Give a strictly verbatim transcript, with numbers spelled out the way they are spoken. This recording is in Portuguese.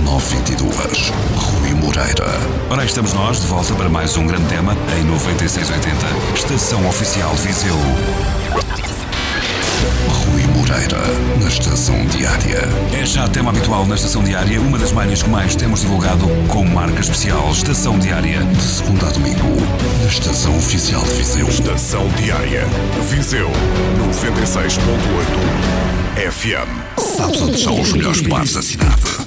nove vinte e dois, Rui Moreira. Ora, aí estamos nós, de volta para mais um grande tema em noventa e seis oitenta, Estação Oficial de Viseu. Rui Moreira, na Estação Diária. É já tema habitual na Estação Diária, uma das malhas que mais temos divulgado com marca especial, Estação Diária. De segunda a domingo, na Estação Oficial de Viseu. Estação Diária, Viseu, noventa e seis ponto oito F M. Sabes onde são os melhores bares da cidade?